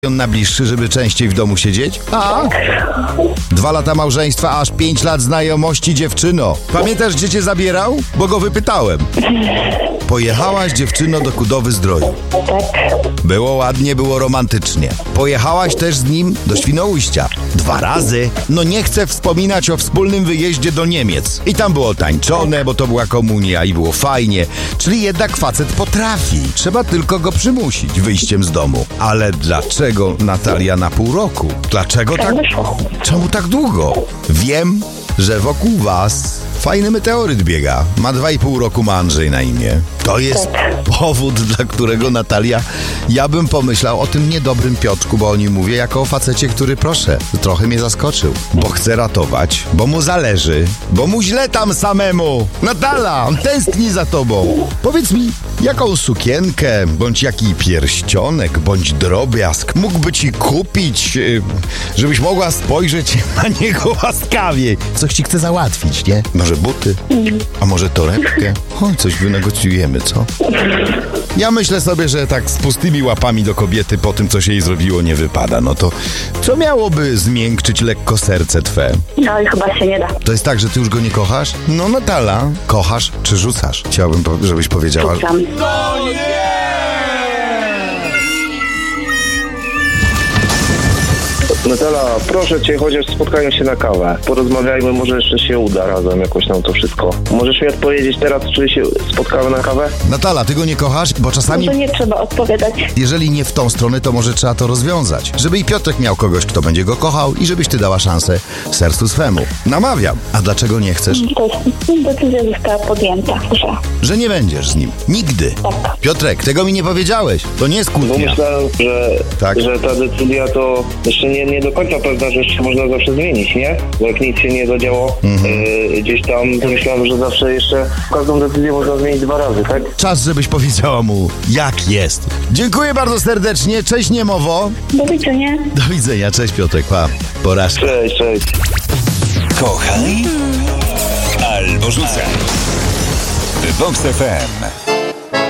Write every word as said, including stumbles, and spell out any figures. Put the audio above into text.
na bliższy, żeby częściej w domu siedzieć? A? Dwa lata małżeństwa, aż pięć lat znajomości, dziewczyno. Pamiętasz, gdzie cię zabierał? Bo go wypytałem. Pojechałaś, dziewczyno, do Kudowy-Zdroju. Było ładnie, było romantycznie. Pojechałaś też z nim do Świnoujścia. Dwa razy. No nie chcę wspominać o wspólnym wyjeździe do Niemiec. I tam było tańczone, bo to była komunia i było fajnie. Czyli jednak facet potrafi. Trzeba tylko go przymusić wyjściem z domu. Ale dlaczego, Natalia, na pół roku? Dlaczego tak? Czemu tak długo? Wiem, że wokół was fajny meteoryt biega. Ma dwa i pół roku, ma Andrzej na imię. To jest powód, dla którego, Natalia, ja bym pomyślał o tym niedobrym Piotrku, bo o nim mówię jako o facecie, który, proszę, trochę mnie zaskoczył. Bo chce ratować, bo mu zależy, bo mu źle tam samemu. Natala, on tęskni za tobą. Powiedz mi, jaką sukienkę, bądź jaki pierścionek, bądź drobiazg mógłby ci kupić, żebyś mogła spojrzeć na niego łaskawiej. Coś ci chce załatwić, nie? Może buty? A może torebkę? Oj, coś wynegocjujemy, co? Ja myślę sobie, że tak z pustymi łapami do kobiety po tym, co się jej zrobiło, nie wypada. No to co miałoby zmiękczyć lekko serce twe? No i chyba się nie da. To jest tak, że ty już go nie kochasz? No, Natala, kochasz czy rzucasz? Chciałbym, żebyś powiedziała... Rzucam. No nie! Natala, proszę cię, chociaż spotkajmy się na kawę. Porozmawiajmy, może jeszcze się uda razem jakoś nam to wszystko. Możesz mi odpowiedzieć teraz, czy się spotkamy na kawę? Natala, ty go nie kochasz? Bo czasami... To nie trzeba odpowiadać. Jeżeli nie w tą stronę, to może trzeba to rozwiązać. Żeby i Piotrek miał kogoś, kto będzie go kochał i żebyś ty dała szansę sercu swemu. Namawiam. A dlaczego nie chcesz? To jest, decyzja została podjęta, że... Że nie będziesz z nim. Nigdy. Tak. Piotrek, tego mi nie powiedziałeś. To nie jest Bo kłótnia. myślałem, że, Tak. że ta decyzja to jeszcze nie, nie do końca pewna, że się można zawsze zmienić, nie? Bo jak nic się nie zadziało Mhm. yy, gdzieś tam, to myślałem, że zawsze jeszcze każdą decyzję można zmienić dwa razy, tak? Czas, żebyś powiedziała mu, jak jest. Dziękuję bardzo serdecznie. Cześć, niemowo. Do widzenia. Do widzenia. Cześć, Piotrek. Pa. Porażka. Cześć, cześć. Kochaj albo rzucaj. Vox F M.